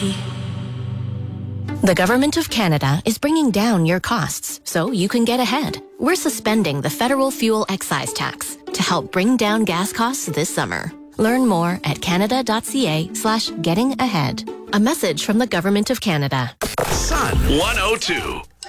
The Government of Canada is bringing down your costs so you can get ahead. We're suspending the federal fuel excise tax to help bring down gas costs this summer. Learn more at canada.ca/gettingahead. A message from the Government of Canada. Sun 102.